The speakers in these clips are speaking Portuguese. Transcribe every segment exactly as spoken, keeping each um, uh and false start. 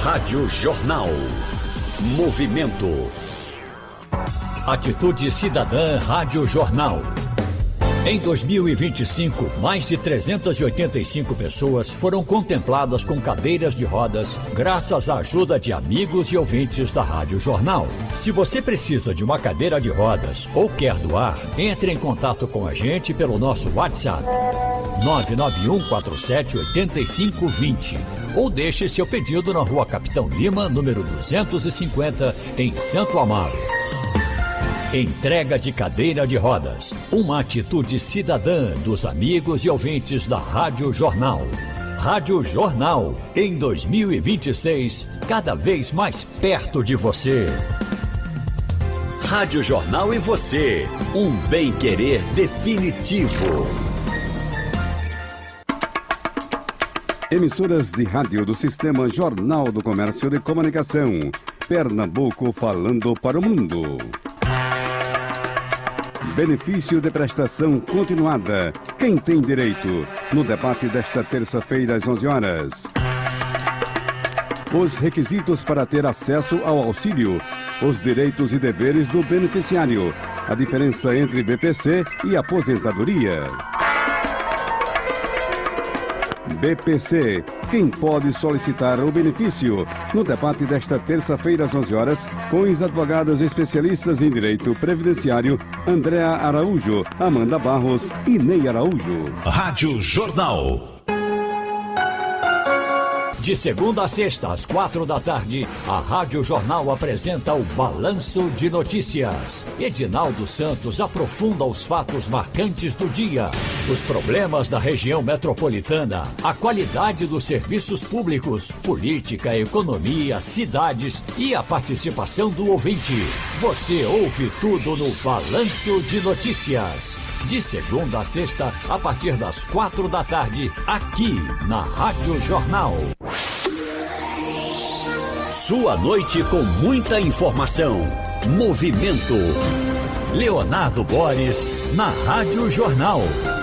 Rádio Jornal. Movimento. Atitude Cidadã Rádio Jornal. Em dois mil e vinte e cinco, mais de trezentas e oitenta e cinco pessoas foram contempladas com cadeiras de rodas graças à ajuda de amigos e ouvintes da Rádio Jornal. Se você precisa de uma cadeira de rodas ou quer doar, entre em contato com a gente pelo nosso WhatsApp nove nove um quatro sete oito cinco dois zero ou deixe seu pedido na Rua Capitão Lima, número duzentos e cinquenta, em Santo Amaro. Entrega de cadeira de rodas, uma atitude cidadã dos amigos e ouvintes da Rádio Jornal. Rádio Jornal, em dois mil e vinte e seis, cada vez mais perto de você. Rádio Jornal e você, um bem-querer definitivo. Emissoras de rádio do Sistema Jornal do Comércio de Comunicação. Pernambuco falando para o mundo. Benefício de prestação continuada. Quem tem direito? No debate desta terça-feira às onze horas. Os requisitos para ter acesso ao auxílio. Os direitos e deveres do beneficiário. A diferença entre B P C e aposentadoria. B P C. Quem pode solicitar o benefício? No debate desta terça-feira às onze horas, com os advogados especialistas em direito previdenciário, Andréa Araújo, Amanda Barros e Ney Araújo. Rádio Jornal. De segunda a sexta, às quatro da tarde, a Rádio Jornal apresenta o Balanço de Notícias. Edinaldo Santos aprofunda os fatos marcantes do dia, os problemas da região metropolitana, a qualidade dos serviços públicos, política, economia, cidades e a participação do ouvinte. Você ouve tudo no Balanço de Notícias. De segunda a sexta, a partir das quatro da tarde, aqui na Rádio Jornal. Sua noite com muita informação. Movimento. Leonardo Boris, na Rádio Jornal.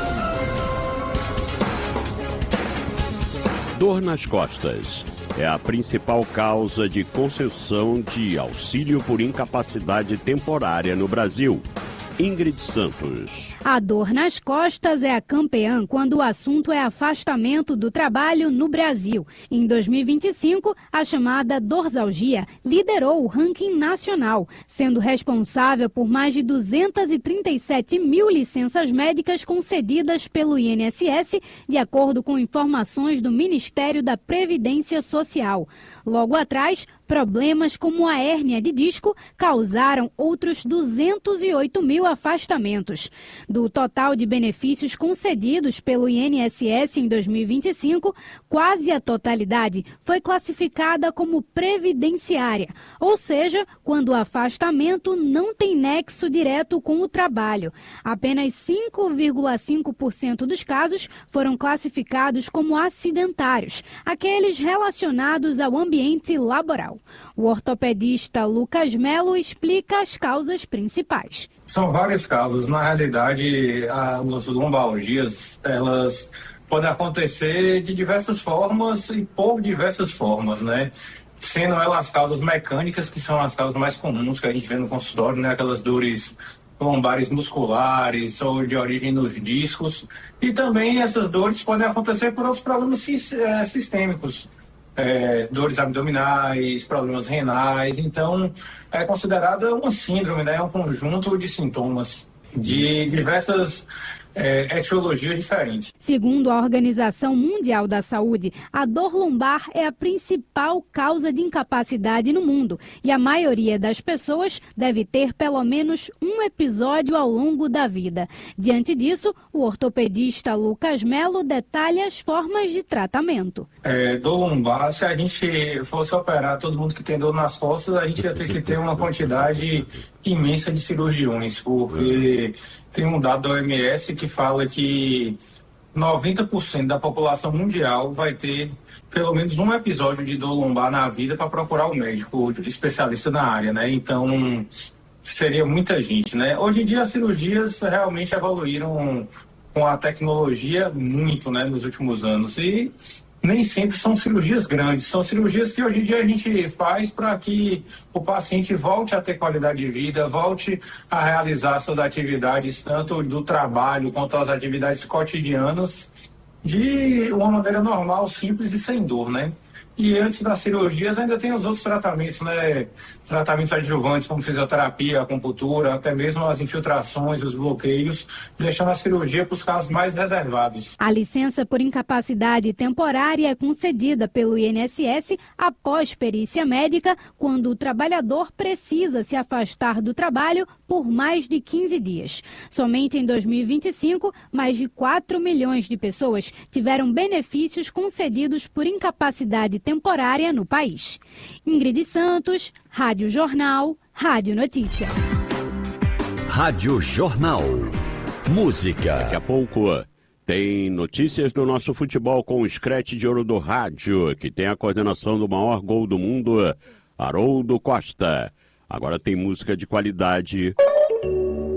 Dor nas costas é a principal causa de concessão de auxílio por incapacidade temporária no Brasil. Ingrid Santos. A dor nas costas é a campeã quando o assunto é afastamento do trabalho no Brasil. Em dois mil e vinte e cinco, a chamada dorsalgia liderou o ranking nacional, sendo responsável por mais de duzentas e trinta e sete mil licenças médicas concedidas pelo I N S S, de acordo com informações do Ministério da Previdência Social. Logo atrás, problemas como a hérnia de disco causaram outros duzentos e oito mil afastamentos. Do total de benefícios concedidos pelo I N S S em dois mil e vinte e cinco, quase a totalidade foi classificada como previdenciária, ou seja, quando o afastamento não tem nexo direto com o trabalho. Apenas cinco vírgula cinco por cento dos casos foram classificados como acidentários, aqueles relacionados ao ambiente laboral. O ortopedista Lucas Melo explica as causas principais. São várias causas. Na realidade, as lombalgias, elas podem acontecer de diversas formas e por diversas formas, né? Sendo elas as causas mecânicas, que são as causas mais comuns que a gente vê no consultório, né? Aquelas dores lombares musculares ou de origem nos discos. E também essas dores podem acontecer por outros problemas sistêmicos. É, dores abdominais, problemas renais. Então, é considerada uma síndrome, né? Um conjunto de sintomas de diversas é, etiologias diferentes. Segundo a Organização Mundial da Saúde, a dor lombar é a principal causa de incapacidade no mundo e a maioria das pessoas deve ter pelo menos um episódio ao longo da vida. Diante disso, o ortopedista Lucas Melo detalha as formas de tratamento. É, dor lombar, se a gente fosse operar todo mundo que tem dor nas costas, a gente ia ter que ter uma quantidade imensa de cirurgiões, porque tem um dado da O M S que fala que noventa por cento da população mundial vai ter pelo menos um episódio de dor lombar na vida para procurar o médico, o especialista na área, né? Então, seria muita gente, né? Hoje em dia, as cirurgias realmente evoluíram com a tecnologia muito, né, nos últimos anos. E nem sempre são cirurgias grandes, são cirurgias que hoje em dia a gente faz para que o paciente volte a ter qualidade de vida, volte a realizar suas atividades, tanto do trabalho quanto as atividades cotidianas, de uma maneira normal, simples e sem dor, né? E antes das cirurgias ainda tem os outros tratamentos, né? Tratamentos adjuvantes como fisioterapia, acupuntura, até mesmo as infiltrações, os bloqueios, deixando a cirurgia para os casos mais reservados. A licença por incapacidade temporária é concedida pelo I N S S após perícia médica, quando o trabalhador precisa se afastar do trabalho por mais de quinze dias. Somente em dois mil e vinte e cinco, mais de quatro milhões de pessoas tiveram benefícios concedidos por incapacidade temporária no país. Ingrid Santos, Rádio Jornal, Rádio Notícia. Rádio Jornal. Música. Daqui a pouco tem notícias do nosso futebol com o Scratch de Ouro do Rádio, que tem a coordenação do maior gol do mundo, Haroldo Costa. Agora tem música de qualidade